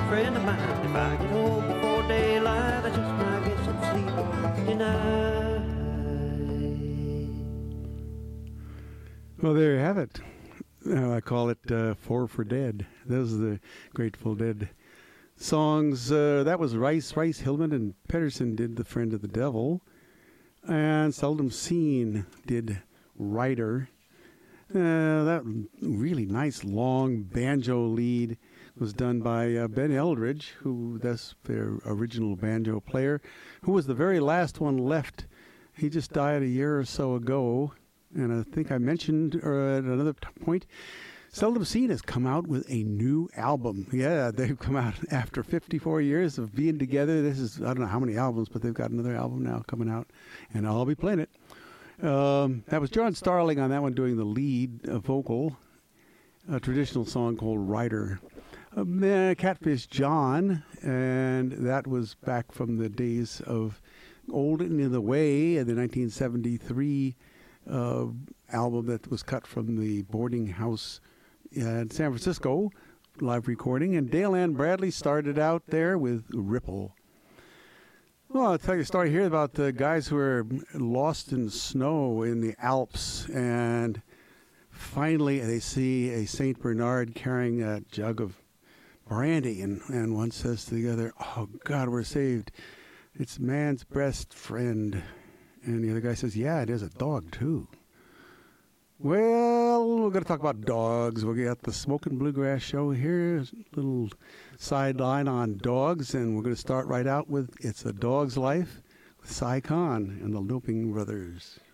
friend of mine. If I get home before daylight, I just might get some sleep tonight. Well, there you have it. I call it Four for Dead. Those are the Grateful Dead songs. That was Rice, Hillman, and Pedersen did The Friend of the Devil. And Seldom Seen did Rider. That really nice long banjo lead was done by Ben Eldridge, that's their original banjo player, who was the very last one left. He just died a year or so ago. And I think I mentioned at another point, Seldom Seen has come out with a new album. Yeah, they've come out after 54 years of being together. This is, I don't know how many albums, but they've got another album now coming out, and I'll be playing it. That was John Starling on that one doing the lead vocal, a traditional song called Rider. Catfish John, and that was back from the days of Old and in the Way, the 1973 album that was cut from the boarding house in San Francisco, live recording. And Dale Ann Bradley started out there with Ripple. Well, I'll tell you a story here about the guys who are lost in snow in the Alps, and finally they see a St. Bernard carrying a jug of brandy, and one says to the other, "Oh, God, we're saved. It's man's best friend." And the other guy says, "Yeah, it is a dog, too." Well, we're going to talk about dogs. We'll get the Smokin' Bluegrass show here, a little sideline on dogs, and we're going to start right out with It's a Dog's Life with Cy Khan and the Loping Brothers.